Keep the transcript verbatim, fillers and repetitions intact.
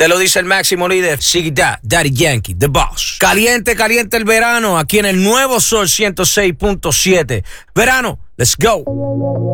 Te lo dice el máximo líder, Sigda, Daddy Yankee, The Boss. Caliente, caliente el verano aquí en el nuevo Sol ciento seis punto siete. Verano, let's go.